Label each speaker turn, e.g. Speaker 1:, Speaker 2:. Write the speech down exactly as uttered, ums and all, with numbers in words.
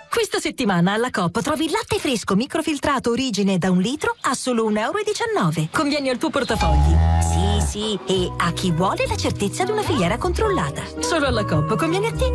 Speaker 1: Questa settimana alla Coop trovi il latte fresco microfiltrato origine da un litro a solo un euro e diciannove. Conviene al tuo portafogli. Sì, sì, e a chi vuole la certezza di una filiera controllata. Solo alla Coop conviene a te.